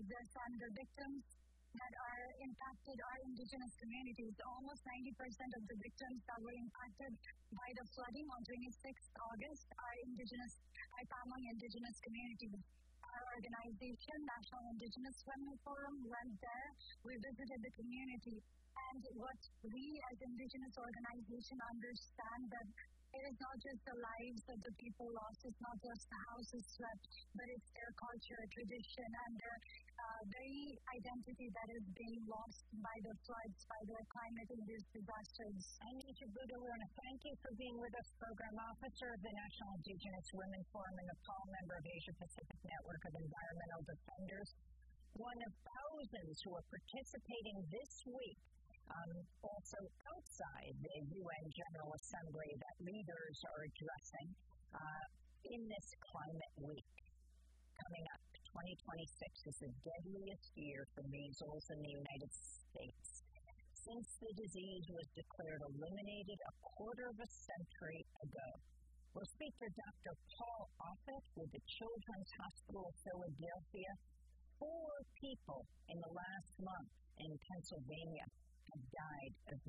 this, and the victims that are impacted are indigenous communities. Almost 90% of the victims that were impacted by the flooding on 26th August are Tamang indigenous communities. Our organization, National Indigenous Women Forum, went there. We visited the community. And what we as indigenous organization understand that it is not just the lives of the people lost, it's not just the houses swept, but it's their culture, tradition, and their very identity that is being lost by the floods, by the climate-induced disasters. Anita Budawarna, thank you for being with us, Program Officer of the National Indigenous Women Forum in Nepal, member of Asia Pacific Network of Environmental Defenders. One of thousands who are participating this week, also outside the UN General Assembly that leaders are addressing in this climate week. Coming up, 2026 is the deadliest year for measles in the United States. Since the disease was declared eliminated a quarter of a century ago. We'll speak to Dr. Paul Offit with the Children's Hospital of Philadelphia. 4 people in the last month in Pennsylvania have died of